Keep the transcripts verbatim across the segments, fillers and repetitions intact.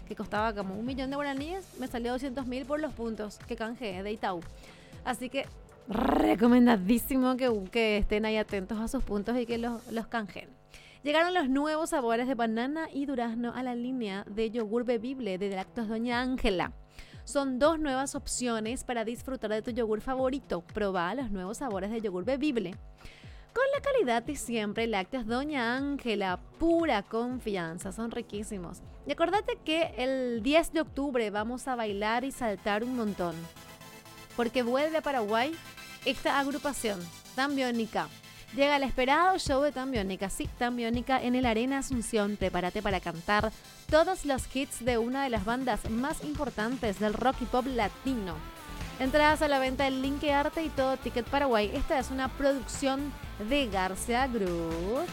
que costaba como un millón de guaraníes, me salió doscientos mil por los puntos que canjeé de Itaú. Así que recomendadísimo que, que estén ahí atentos a sus puntos y que los, los canjeen. Llegaron los nuevos sabores de banana y durazno a la línea de yogur bebible de Lácteos Doña Ángela. Son dos nuevas opciones para disfrutar de tu yogur favorito. Probá los nuevos sabores de yogur bebible. Con la calidad de siempre, Lácteos Doña Ángela, pura confianza, son riquísimos. Y acordate que el diez de octubre vamos a bailar y saltar un montón. Porque vuelve a Paraguay esta agrupación tan biónica. Llega el esperado show de Tan Biónica, sí, Tan Biónica en el Arena Asunción. Prepárate para cantar todos los hits de una de las bandas más importantes del rock y pop latino. Entradas a la venta en Link Arte y Todo Ticket Paraguay. Esta es una producción de García Group.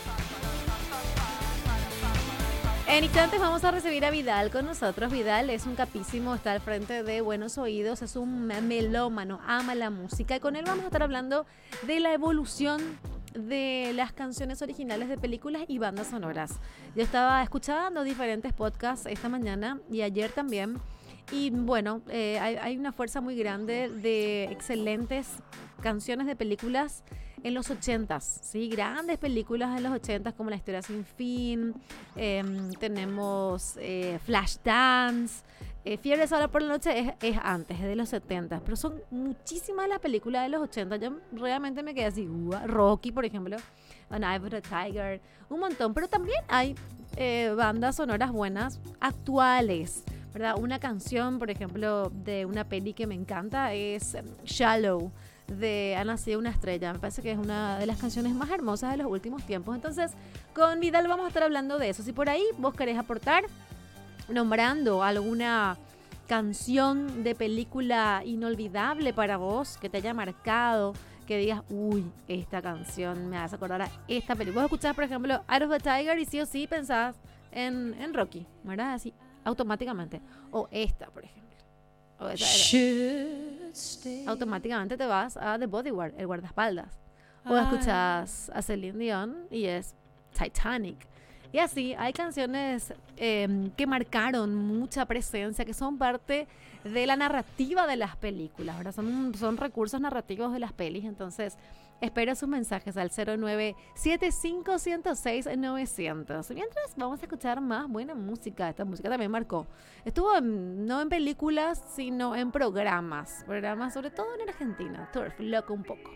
En instantes vamos a recibir a Vidal con nosotros. Vidal es un capísimo, está al frente de Buenos Oídos, es un melómano, ama la música y con él vamos a estar hablando de la evolución de las canciones originales de películas y bandas sonoras. Yo estaba escuchando diferentes podcasts esta mañana y ayer también y bueno, eh, hay, hay una fuerza muy grande de excelentes canciones de películas en los ochentas, ¿sí? Grandes películas en los ochentas como La Historia Sin Fin, eh, tenemos eh, Flashdance, eh, Fiebre Sola por la Noche es, es antes, es de los setentas, pero son muchísimas las películas de los ochenta. Yo realmente me quedé así, uh, Rocky por ejemplo, An Eye for the Tiger, un montón, pero también hay eh, bandas sonoras buenas actuales, ¿verdad? Una canción, por ejemplo, de una peli que me encanta es um, Shallow, de Ha nacido una estrella. Me parece que es una de las canciones más hermosas de los últimos tiempos. Entonces, con Vidal vamos a estar hablando de eso. Si por ahí vos querés aportar nombrando alguna canción de película inolvidable para vos, que te haya marcado, que digas, uy, esta canción me hace acordar a esta película. Vos escuchás, por ejemplo, Eye of the Tiger y sí o sí pensás en, en Rocky, ¿verdad? Así, automáticamente. O esta, por ejemplo. O esa, automáticamente te vas a The Bodyguard, el guardaespaldas. O escuchas a Celine Dion y es Titanic. Y así, hay canciones eh, que marcaron mucha presencia, que son parte de la narrativa de las películas, ¿verdad? Son, son recursos narrativos de las pelis. Entonces, espero sus mensajes al cero nueve siete cinco uno cero seis nueve cero cero. Mientras, vamos a escuchar más buena música. Esta música también marcó. Estuvo en, no en películas, sino en programas. Programas, sobre todo en Argentina. Turf, loco un poco.